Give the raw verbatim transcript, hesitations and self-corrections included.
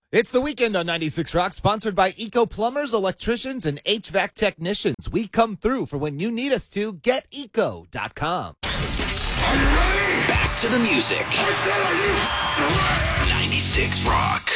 It's the weekend on ninety-six Rock, sponsored by Eco Plumbers, Electricians, and H V A C Technicians. We come through for when you need us to. Get eco dot com. Back to the music. ninety-six Rock.